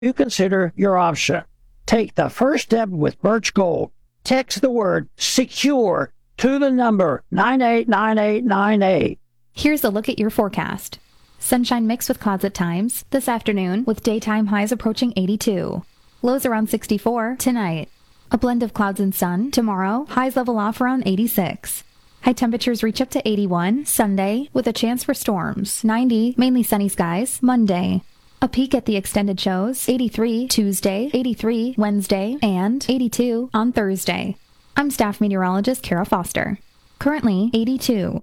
you consider your option. Take the first step with Birch Gold. Text the word SECURE to the number 989898. Here's a look at your forecast. Sunshine mixed with clouds at times this afternoon, with daytime highs approaching 82. Lows around 64 tonight. A blend of clouds and sun tomorrow, highs level off around 86. High temperatures reach up to 81 Sunday, with a chance for storms. 90, mainly sunny skies, Monday. A peak at the extended shows, 83 Tuesday, 83 Wednesday, and 82 on Thursday. I'm staff meteorologist Kara Foster. Currently 82.